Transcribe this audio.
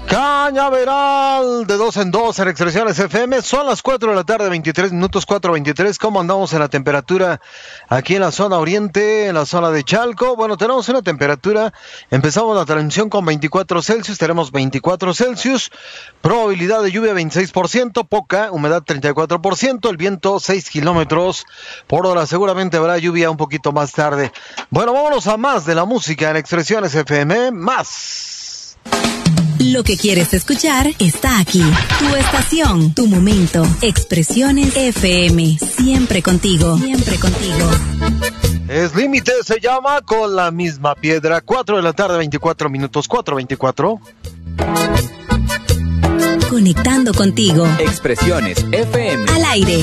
Cañaveral de 2 en 2 en Expresiones FM. Son las 4 de la tarde, 23 minutos, 4:23. ¿Cómo andamos en la temperatura aquí en la zona oriente, en la zona de Chalco? Bueno, tenemos una temperatura, empezamos la transmisión con 24 Celsius, tenemos 24 Celsius, probabilidad de lluvia 26%, poca, humedad 34%, el viento 6 kilómetros por hora. Seguramente habrá lluvia un poquito más tarde. Bueno, vámonos a más de la música en Expresiones FM, más. Lo que quieres escuchar está aquí. Tu estación, tu momento. Expresiones FM. Siempre contigo. Siempre contigo. Es Límite, se llama Con la Misma Piedra. 4 de la tarde, 24 minutos, 4:24. Conectando contigo. Expresiones FM. Al aire.